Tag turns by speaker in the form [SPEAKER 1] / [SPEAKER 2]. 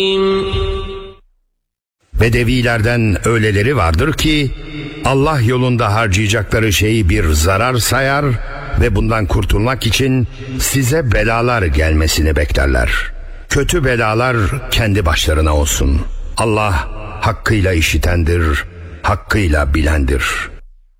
[SPEAKER 1] Bedevilerden öyleleri vardır ki Allah yolunda harcayacakları şeyi bir zarar sayar ve bundan kurtulmak için size belalar gelmesini beklerler. Kötü belalar kendi başlarına olsun. Allah hakkıyla işitendir, hakkıyla bilendir.